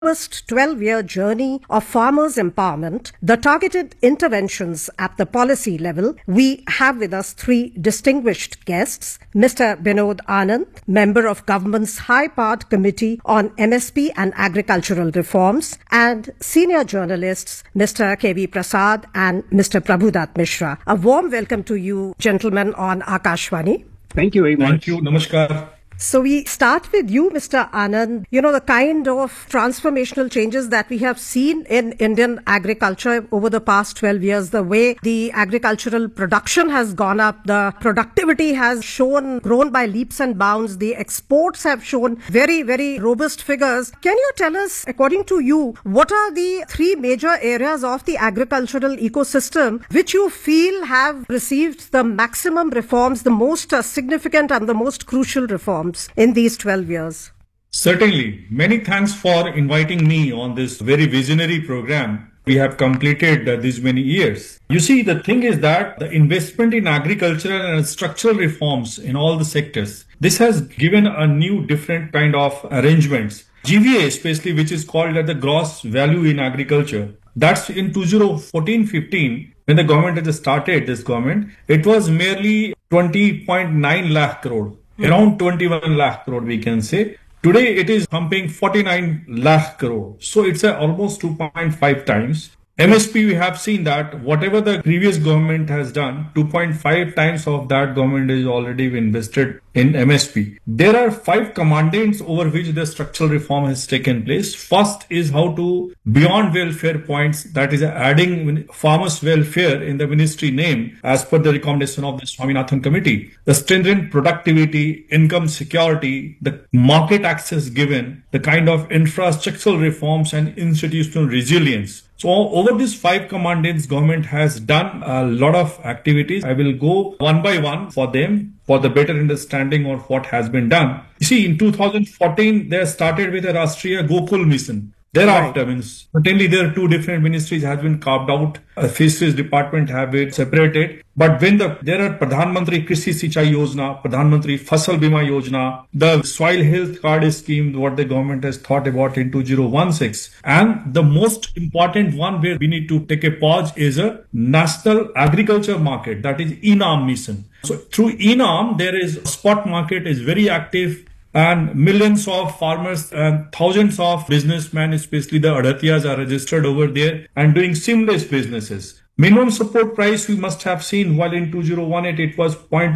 robust 12-year journey of farmers' empowerment, the targeted interventions at the policy level, we have with us three distinguished guests. Mr. Binod Anand, member of Government's High-Powered Committee on MSP and Agricultural Reforms, and senior journalists Mr. K.V. Prasad and Mr. Prabhudat Mishra. A warm welcome to you, gentlemen, on Akashvani. Thank you very much. Thank you. Namaskar. So we start with you, Mr. Anand. You know, the kind of transformational changes that we have seen in Indian agriculture over the past 12 years, the way the agricultural production has gone up, the productivity has grown by leaps and bounds, the exports have shown very, very robust figures. Can you tell us, according to you, what are the three major areas of the agricultural ecosystem which you feel have received the maximum reforms, the most significant and the most crucial reforms in these 12 years? Certainly. Many thanks for inviting me on this very visionary program. We have completed these many years. You see, the thing is that the investment in agricultural and structural reforms in all the sectors, this has given a new different kind of arrangements. GVA especially, which is called as the gross value in agriculture. That's in 2014-15, when the government had started this government, it was merely 20.9 lakh crore. Around 21 lakh crore, we can say. Today, it is pumping 49 lakh crore. So it's almost 2.5 times. MSP, we have seen that whatever the previous government has done, 2.5 times of that government is already invested in MSP. There are 5 commandments over which the structural reform has taken place. First is how to, beyond welfare points, that is adding farmers' welfare in the ministry name as per the recommendation of the Swaminathan Committee. The strengthened productivity, income security, the market access given, the kind of infrastructural reforms and institutional resilience. So over these 5 commandments, government has done a lot of activities. I will go one by one for them for the better understanding of what has been done. You see, in 2014, they started with a Rashtriya Gokul Mission. Thereafter, certainly there are 2 different ministries has been carved out. A fisheries department have been separated. But when there are Pradhan Mantri Krishi Sinchai Yojana, Pradhan Mantri Fasal Bima Yojana, the soil health card scheme, what the government has thought about in 2016. And the most important one where we need to take a pause is a national agriculture market, that is ENAM mission. So through ENAM, there is spot market is very active. And millions of farmers and thousands of businessmen, especially the Adatiyas, are registered over there and doing seamless businesses. Minimum support price we must have seen, while in 2018 it was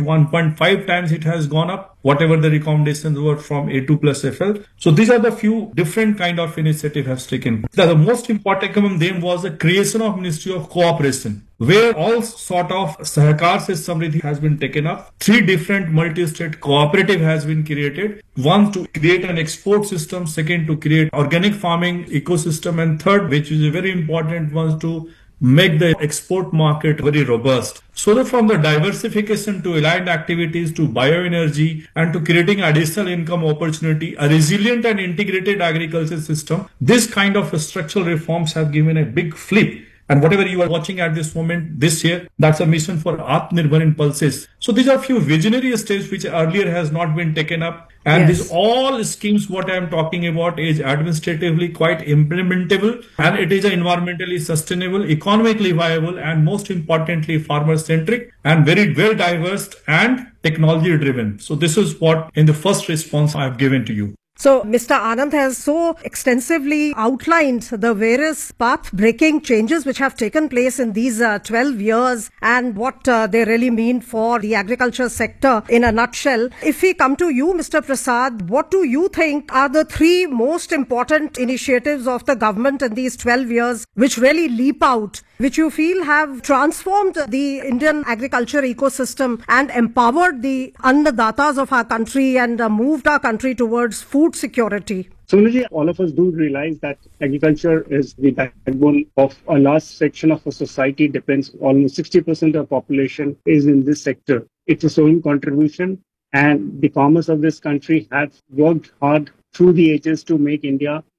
0.1.5 times it has gone up, whatever the recommendations were from A2 plus FL. So these are the few different kind of initiative has taken. The most important among them was the creation of Ministry of Cooperation, where all sort of Sahakar se Samriddhi has been taken up. 3 different multi-state cooperative has been created. One to create an export system, second to create organic farming ecosystem, and third, which is a very important one, to make the export market very robust. So that from the diversification to aligned activities to bioenergy and to creating additional income opportunity, a resilient and integrated agriculture system, this kind of structural reforms have given a big flip. And whatever you are watching at this moment, this year, that's a mission for Atmanirbhar in pulses. So these are few visionary steps which earlier has not been taken up. And these all schemes, what I am talking about, is administratively quite implementable, and it is environmentally sustainable, economically viable, and most importantly, farmer-centric and very well diverse and technology-driven. So this is what in the first response I have given to you. So, Mr. Anand has so extensively outlined the various path-breaking changes which have taken place in these 12 years and what they really mean for the agriculture sector in a nutshell. If we come to you, Mr. Prasad, what do you think are the 3 most important initiatives of the government in these 12 years which really leap out, which you feel have transformed the Indian agriculture ecosystem and empowered the annadatas of our country and moved our country towards food security? Sonuji, all of us do realize that agriculture is the backbone of a large section of a society. Depends almost 60% of the population is in this sector. It's a sowing contribution, and the farmers of this country have worked hard through the ages to make India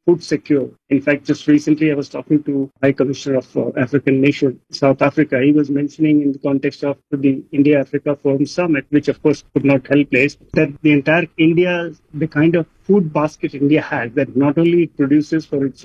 food secure. In fact, just recently I was talking to High Commissioner of African Nation, South Africa. He was mentioning in the context of the India-Africa Forum Summit, which of course could not help place, that the entire India, the kind of food basket India has, that not only it produces for its